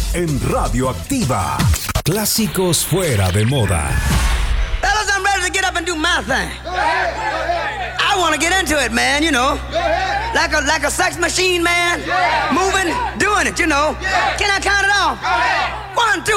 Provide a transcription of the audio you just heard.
en Radio Activa. Clásicos fuera de moda. Fellas, I'm ready to get up and do my thing. I want to get into it, man, you know. Like a sex machine, man. Moving, doing it, you know. Can I count it off? 1, 2,